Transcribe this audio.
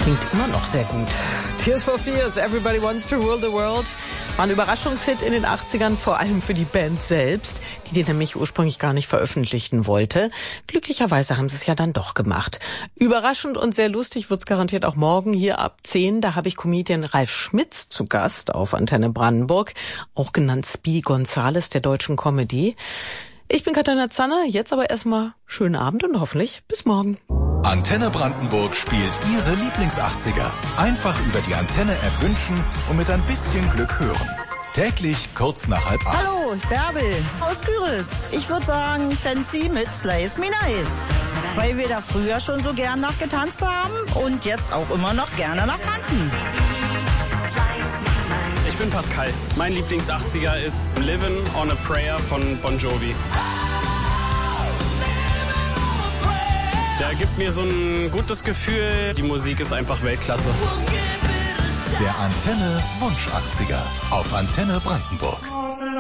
Klingt immer noch sehr gut. Tears for Fears, Everybody Wants to Rule the World. War ein Überraschungshit in den 80ern, vor allem für die Band selbst, die den nämlich ursprünglich gar nicht veröffentlichen wollte. Glücklicherweise haben sie es ja dann doch gemacht. Überraschend und sehr lustig wird's garantiert auch morgen hier ab 10. Da habe ich Comedian Ralf Schmitz zu Gast auf Antenne Brandenburg, auch genannt Speedy Gonzales der deutschen Comedy. Ich bin Katharina Zanner, jetzt aber erstmal schönen Abend und hoffentlich bis morgen. Antenne Brandenburg spielt Ihre Lieblings-80er. Einfach über die Antenne-App wünschen und mit ein bisschen Glück hören. Täglich kurz nach 7:30. Hallo, Bärbel aus Küritz. Ich würde sagen Fancy mit Slice Me Nice. Weil wir da früher schon so gern nachgetanzt haben und jetzt auch immer noch gerne nachtanzen. Ich bin Pascal. Mein Lieblings-80er ist Livin' on a Prayer von Bon Jovi. Der gibt mir so ein gutes Gefühl. Die Musik ist einfach Weltklasse. Der Antenne Wunsch 80er auf Antenne Brandenburg.